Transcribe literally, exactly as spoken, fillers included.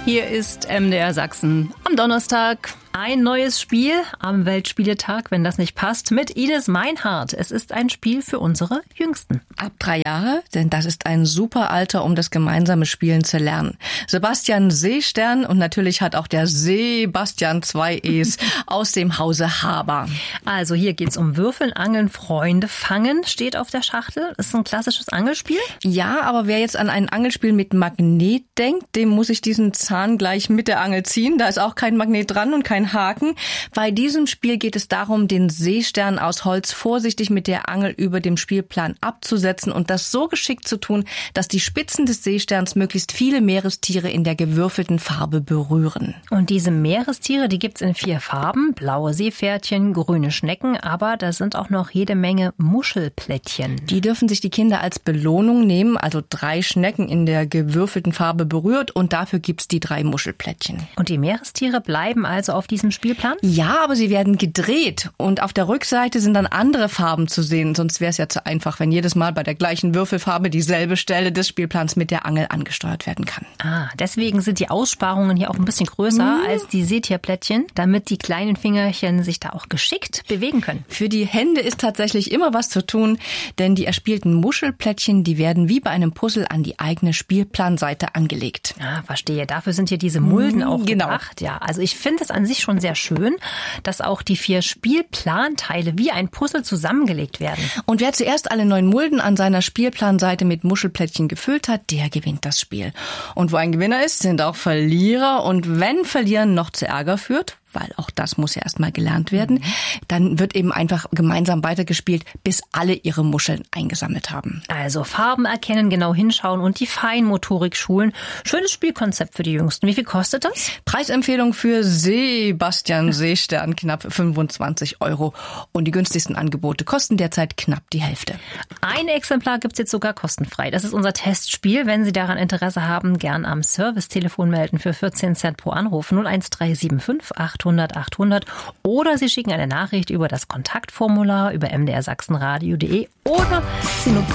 Hier ist M D R Sachsen am Donnerstag. Ein neues Spiel am Weltspieletag, wenn das nicht passt, mit Ines Meinhardt. Es ist ein Spiel für unsere Jüngsten. Ab drei Jahre, denn das ist ein super Alter, um das gemeinsame Spielen zu lernen. Sebastian Seestern und natürlich hat auch der Sebastian zwei E's aus dem Hause Haber. Also hier geht's um Würfeln, Angeln, Freunde fangen, steht auf der Schachtel. Ist ein klassisches Angelspiel? Ja, aber wer jetzt an ein Angelspiel mit Magnet denkt, dem muss ich diesen Zahn gleich mit der Angel ziehen. Da ist auch kein Magnet dran und kein Haken. Bei diesem Spiel geht es darum, den Seestern aus Holz vorsichtig mit der Angel über dem Spielplan abzusetzen und das so geschickt zu tun, dass die Spitzen des Seesterns möglichst viele Meerestiere in der gewürfelten Farbe berühren. Und diese Meerestiere, die gibt's in vier Farben. Blaue Seepferdchen, grüne Schnecken, aber da sind auch noch jede Menge Muschelplättchen. Die dürfen sich die Kinder als Belohnung nehmen, also drei Schnecken in der gewürfelten Farbe berührt und dafür gibt's die drei Muschelplättchen. Und die Meerestiere bleiben also auf diesem Spielplan? Ja, aber sie werden gedreht und auf der Rückseite sind dann andere Farben zu sehen. Sonst wäre es ja zu einfach, wenn jedes Mal bei der gleichen Würfelfarbe dieselbe Stelle des Spielplans mit der Angel angesteuert werden kann. Ah, deswegen sind die Aussparungen hier auch ein bisschen größer mhm. als die Seetierplättchen, damit die kleinen Fingerchen sich da auch geschickt bewegen können. Für die Hände ist tatsächlich immer was zu tun, denn die erspielten Muschelplättchen, die werden wie bei einem Puzzle an die eigene Spielplanseite angelegt. Ah, verstehe. Dafür sind hier diese Mulden auch genau. gedacht. Ja, also ich finde es an sich schon sehr schön, dass auch die vier Spielplanteile wie ein Puzzle zusammengelegt werden. Und wer zuerst alle neun Mulden an seiner Spielplanseite mit Muschelplättchen gefüllt hat, der gewinnt das Spiel. Und wo ein Gewinner ist, sind auch Verlierer. Und wenn Verlieren noch zu Ärger führt, weil auch das muss ja erstmal gelernt werden, mhm. dann wird eben einfach gemeinsam weitergespielt, bis alle ihre Muscheln eingesammelt haben. Also Farben erkennen, genau hinschauen und die Feinmotorik schulen. Schönes Spielkonzept für die Jüngsten. Wie viel kostet das? Preisempfehlung für Sebastian Seestern, knapp fünfundzwanzig Euro. Und die günstigsten Angebote kosten derzeit knapp die Hälfte. Ein Exemplar gibt's jetzt sogar kostenfrei. Das ist unser Testspiel. Wenn Sie daran Interesse haben, gern am Servicetelefon melden für vierzehn Cent pro Anruf null eins drei sieben fünf achthundert achthundert oder Sie schicken eine Nachricht über das Kontaktformular über m d r sachsen radio punkt de oder Sie nutzen